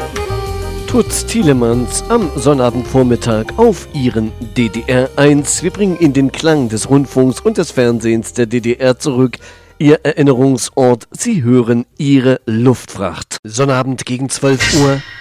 Toots Thielemans am Sonnabendvormittag auf Ihren DDR 1. Wir bringen Ihnen den Klang des Rundfunks und des Fernsehens der DDR zurück. Ihr Erinnerungsort, Sie hören Ihre Luftfracht. Sonnabend gegen 12 Uhr,